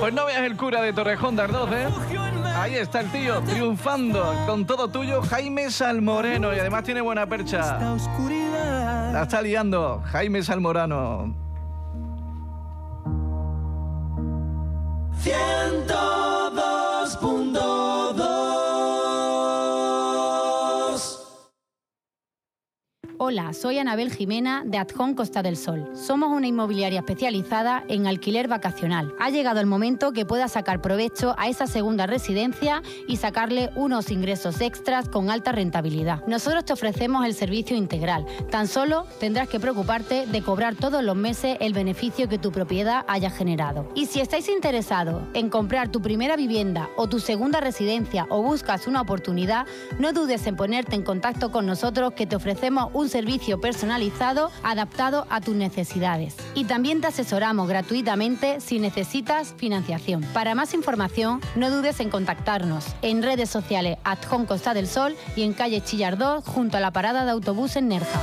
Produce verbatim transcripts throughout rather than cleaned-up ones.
Pues no veas el cura de Torrejón de Ardoz, ¿eh? Ahí está el tío, triunfando con todo tuyo, Jaime Salmoreno, y además tiene buena percha. La está liando, Jaime Salmorano. ciento dos punto dos. Hola, soy Anabel Jimena de Adhom Costa del Sol. Somos una inmobiliaria especializada en alquiler vacacional. Ha llegado el momento que puedas sacar provecho a esa segunda residencia y sacarle unos ingresos extras con alta rentabilidad. Nosotros te ofrecemos el servicio integral. Tan solo tendrás que preocuparte de cobrar todos los meses el beneficio que tu propiedad haya generado. Y si estáis interesados en comprar tu primera vivienda o tu segunda residencia o buscas una oportunidad, no dudes en ponerte en contacto con nosotros, que te ofrecemos un servicio personalizado adaptado a tus necesidades. Y también te asesoramos gratuitamente si necesitas financiación. Para más información, no dudes en contactarnos en redes sociales Adhom Costa del Sol y en calle Chillar dos, junto a la parada de autobús en Nerja.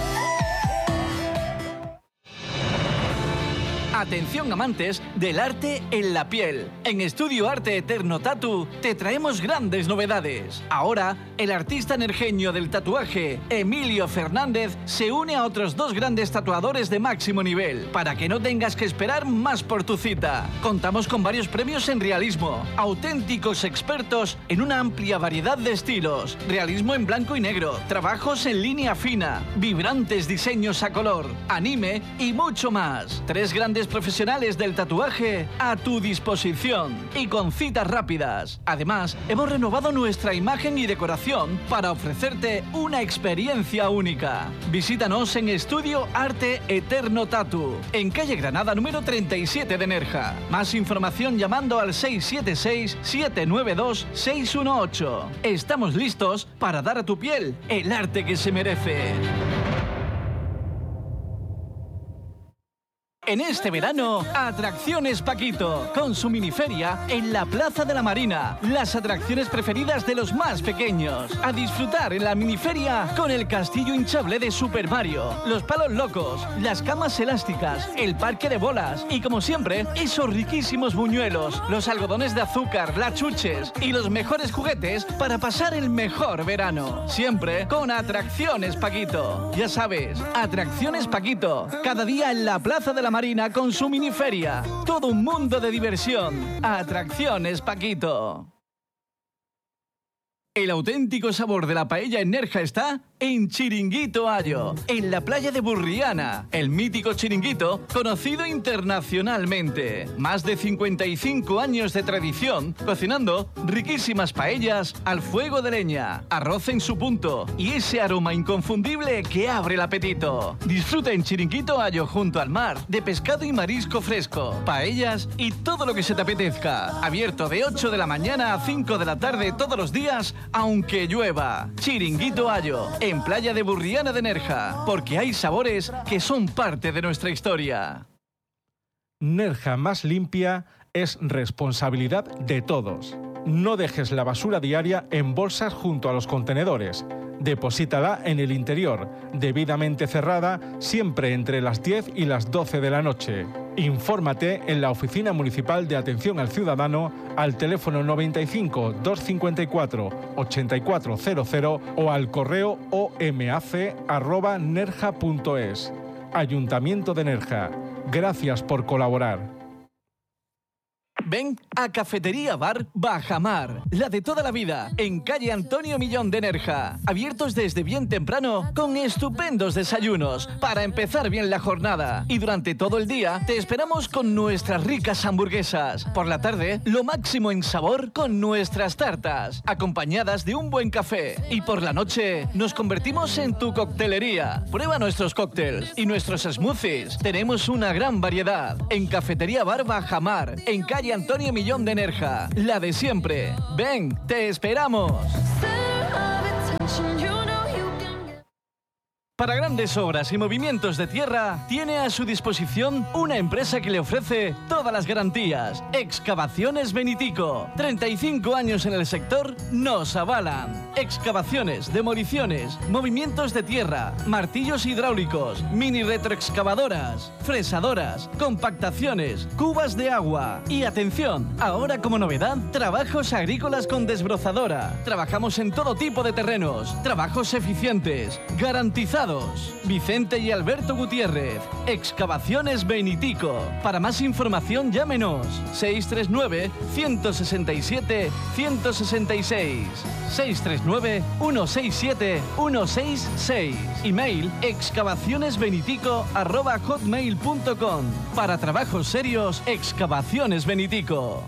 Atención amantes del arte en la piel. En Estudio Arte Eterno Tatu te traemos grandes novedades. Ahora, el artista nerjeño del tatuaje, Emilio Fernández, se une a otros dos grandes tatuadores de máximo nivel, para que no tengas que esperar más por tu cita. Contamos con varios premios en realismo, auténticos expertos en una amplia variedad de estilos, realismo en blanco y negro, trabajos en línea fina, vibrantes diseños a color, anime y mucho más. Tres grandes profesionales del tatuaje a tu disposición y con citas rápidas. Además, hemos renovado nuestra imagen y decoración para ofrecerte una experiencia única. Visítanos en Estudio Arte Eterno Tatu, en calle Granada número treinta y siete de Nerja. Más información llamando al seis siete seis, siete nueve dos, seis uno ocho. Estamos listos para dar a tu piel el arte que se merece. En este verano, Atracciones Paquito, con su miniferia en la Plaza de la Marina. Las atracciones preferidas de los más pequeños. A disfrutar en la miniferia con el castillo hinchable de Super Mario, los palos locos, las camas elásticas, el parque de bolas y, como siempre, esos riquísimos buñuelos, los algodones de azúcar, las chuches y los mejores juguetes para pasar el mejor verano. Siempre con Atracciones Paquito. Ya sabes, Atracciones Paquito, cada día en la Plaza de la Marina con su miniferia. Todo un mundo de diversión. Atracciones Paquito. El auténtico sabor de la paella en Nerja está en Chiringuito Ayo, en la playa de Burriana, el mítico chiringuito conocido internacionalmente. Más de cincuenta y cinco años de tradición, cocinando riquísimas paellas al fuego de leña, arroz en su punto y ese aroma inconfundible que abre el apetito. Disfruta en Chiringuito Ayo junto al mar de pescado y marisco fresco, paellas y todo lo que se te apetezca. Abierto de ocho de la mañana a cinco de la tarde todos los días, aunque llueva. Chiringuito Ayo, en Playa de Burriana de Nerja, porque hay sabores que son parte de nuestra historia. Nerja más limpia es responsabilidad de todos. No dejes la basura diaria en bolsas junto a los contenedores. Deposítala en el interior, debidamente cerrada, siempre entre las diez y las doce de la noche. Infórmate en la Oficina Municipal de Atención al Ciudadano al teléfono noventa y cinco, doscientos cincuenta y cuatro, ochenta y cuatro cero cero o al correo omac arroba nerja punto es. Ayuntamiento de Nerja. Gracias por colaborar. Ven a Cafetería Bar Bajamar, la de toda la vida, en calle Antonio Millón de Nerja. Abiertos desde bien temprano, con estupendos desayunos, para empezar bien la jornada. Y durante todo el día, te esperamos con nuestras ricas hamburguesas. Por la tarde, lo máximo en sabor con nuestras tartas, acompañadas de un buen café. Y por la noche, nos convertimos en tu coctelería. Prueba nuestros cócteles y nuestros smoothies. Tenemos una gran variedad. En Cafetería Bar Bajamar, en calle Antonio Millón de Nerja, la de siempre. Ven, te esperamos. Para grandes obras y movimientos de tierra, tiene a su disposición una empresa que le ofrece todas las garantías. Excavaciones Benitico. treinta y cinco años en el sector nos avalan. Excavaciones, demoliciones, movimientos de tierra, martillos hidráulicos, mini retroexcavadoras, fresadoras, compactaciones, cubas de agua. Y atención, ahora como novedad, trabajos agrícolas con desbrozadora. Trabajamos en todo tipo de terrenos, trabajos eficientes, garantizados. Vicente y Alberto Gutiérrez, Excavaciones Benitico. Para más información llámenos seis tres nueve, uno seis siete, uno seis seis, seis tres nueve, uno seis siete, uno seis seis. Email excavacionesbenitico arroba hotmail punto com. Para trabajos serios, Excavaciones Benitico.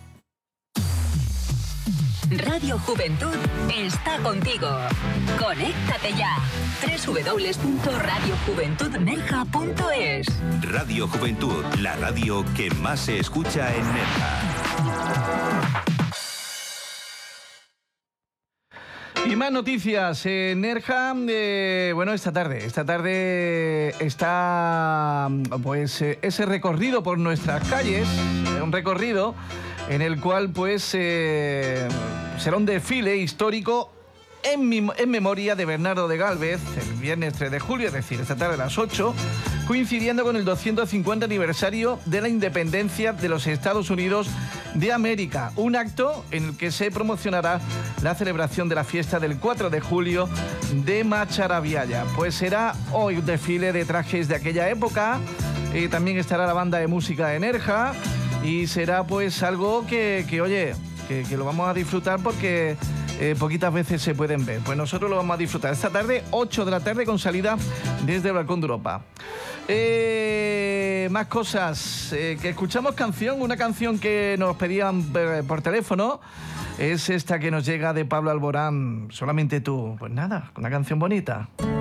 Radio Juventud está contigo. Conéctate ya. doble u doble u doble u punto radio juventud nerja punto es. Radio Juventud, la radio que más se escucha en Nerja. Y más noticias en Nerja. Eh, bueno, esta tarde, esta tarde está pues eh, ese recorrido por nuestras calles, eh, un recorrido en el cual pues eh, será un desfile histórico en, mi, en memoria de Bernardo de Gálvez, el viernes tres de julio, es decir, esta tarde a las ocho, coincidiendo con el doscientos cincuenta aniversario de la independencia de los Estados Unidos de América. Un acto en el que se promocionará la celebración de la fiesta del cuatro de julio de Macharabiaya. Pues será hoy un desfile de trajes de aquella época. Eh, también estará la banda de música de Nerja. Y será pues algo que, que oye, que, que lo vamos a disfrutar porque eh, poquitas veces se pueden ver. Pues nosotros lo vamos a disfrutar esta tarde, ocho de la tarde, con salida desde el Balcón de Europa. Eh, más cosas, eh, que escuchamos canción, una canción que nos pedían eh, por teléfono. Es esta que nos llega de Pablo Alborán, Solamente tú. Pues nada, una canción bonita.